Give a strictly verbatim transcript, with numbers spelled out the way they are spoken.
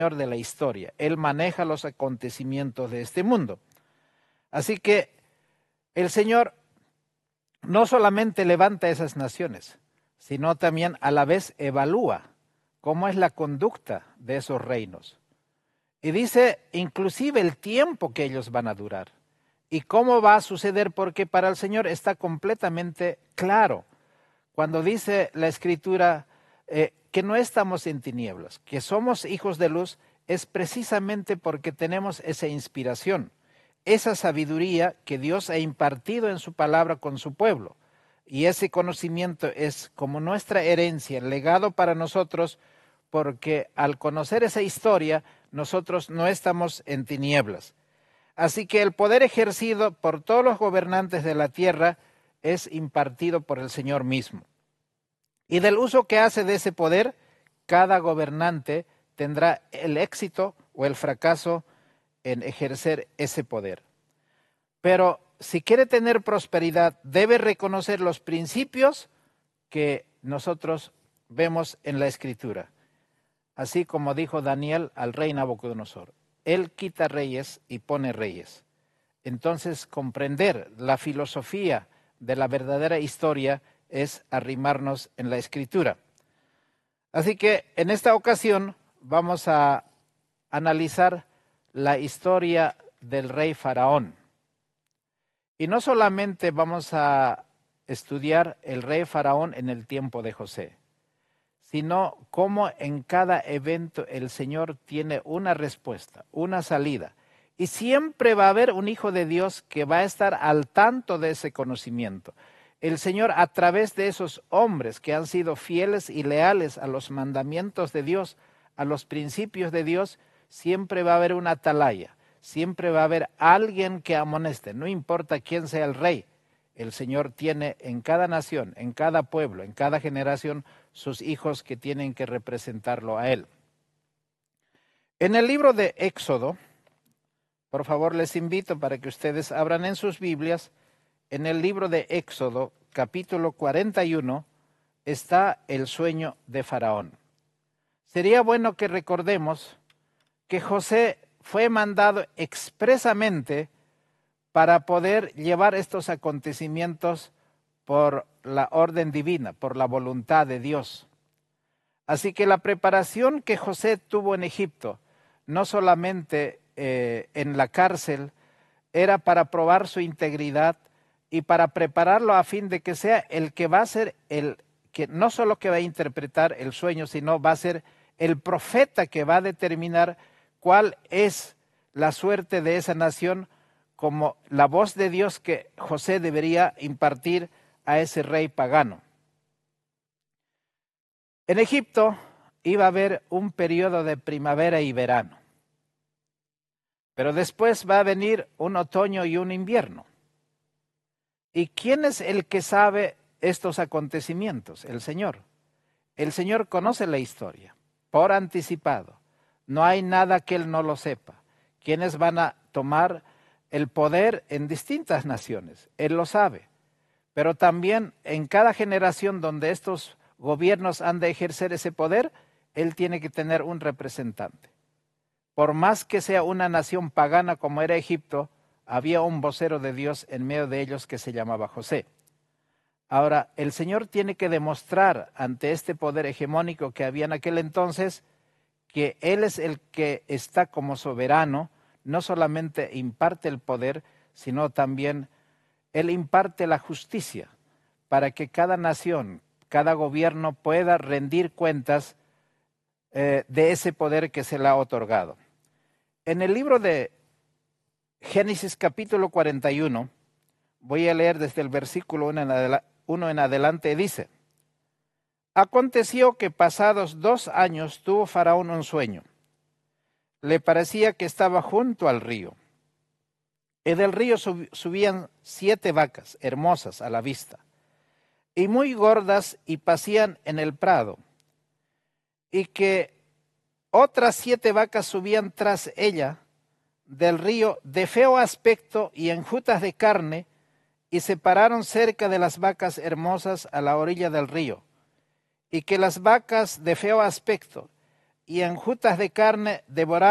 de la historia. Él maneja los acontecimientos de este mundo. Así que el Señor no solamente levanta esas naciones, sino también a la vez evalúa cómo es la conducta de esos reinos. Y dice inclusive el tiempo que ellos van a durar y cómo va a suceder, porque para el Señor está completamente claro. Cuando dice la Escritura eh, que no estamos en tinieblas, que somos hijos de luz, es precisamente porque tenemos esa inspiración, esa sabiduría que Dios ha impartido en su palabra con su pueblo. Y ese conocimiento es como nuestra herencia, el legado para nosotros, porque al conocer esa historia, nosotros no estamos en tinieblas. Así que el poder ejercido por todos los gobernantes de la tierra es impartido por el Señor mismo. Y del uso que hace de ese poder, cada gobernante tendrá el éxito o el fracaso en ejercer ese poder. Pero si quiere tener prosperidad, debe reconocer los principios que nosotros vemos en la Escritura. Así como dijo Daniel al rey Nabucodonosor, él quita reyes y pone reyes. Entonces, comprender la filosofía de la verdadera historia es arrimarnos en la Escritura. Así que en esta ocasión vamos a analizar la historia del rey Faraón. Y no solamente vamos a estudiar el rey Faraón en el tiempo de José, sino cómo en cada evento el Señor tiene una respuesta, una salida. Y siempre va a haber un hijo de Dios que va a estar al tanto de ese conocimiento. El Señor, a través de esos hombres que han sido fieles y leales a los mandamientos de Dios, a los principios de Dios, siempre va a haber una atalaya, siempre va a haber alguien que amoneste, no importa quién sea el rey. El Señor tiene en cada nación, en cada pueblo, en cada generación, sus hijos que tienen que representarlo a Él. En el libro de Éxodo, por favor les invito para que ustedes abran en sus Biblias, en el libro de Éxodo, capítulo cuarenta y uno, está el sueño de Faraón. Sería bueno que recordemos que José fue mandado expresamente para poder llevar estos acontecimientos por la orden divina, por la voluntad de Dios. Así que la preparación que José tuvo en Egipto, no solamente eh, en la cárcel, era para probar su integridad y para prepararlo a fin de que sea el que va a ser el que no solo que va a interpretar el sueño, sino va a ser el profeta que va a determinar cuál es la suerte de esa nación, como la voz de Dios que José debería impartir a ese rey pagano. En Egipto iba a haber un periodo de primavera y verano, pero después va a venir un otoño y un invierno. ¿Y quién es el que sabe estos acontecimientos? El Señor. El Señor conoce la historia por anticipado. No hay nada que Él no lo sepa. ¿Quiénes van a tomar el poder en distintas naciones? Él lo sabe. Pero también en cada generación donde estos gobiernos han de ejercer ese poder, Él tiene que tener un representante. Por más que sea una nación pagana como era Egipto, había un vocero de Dios en medio de ellos que se llamaba José. Ahora, el Señor tiene que demostrar ante este poder hegemónico que había en aquel entonces que Él es el que está como soberano, no solamente imparte el poder, sino también Él imparte la justicia para que cada nación, cada gobierno pueda rendir cuentas eh, de ese poder que se le ha otorgado. En el libro de Génesis capítulo cuarenta y uno, voy a leer desde el versículo uno en, adela- uno en adelante, dice: Aconteció que pasados dos años tuvo Faraón un sueño. Le parecía que estaba junto al río. Y del río sub- subían siete vacas hermosas a la vista, y muy gordas, y pacían en el prado, y que otras siete vacas subían tras ella del río de feo aspecto y enjutas de carne, y se pararon cerca de las vacas hermosas a la orilla del río, y que las vacas de feo aspecto y enjutas de carne devoraron